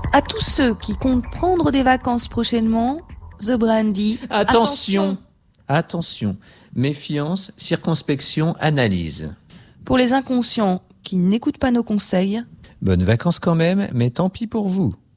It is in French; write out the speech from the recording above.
À tous ceux qui comptent prendre des vacances prochainement, The Brand dit Attention. Méfiance, circonspection, analyse. Pour les inconscients qui n'écoutent pas nos conseils, Bonnes vacances quand même, mais tant pis pour vous.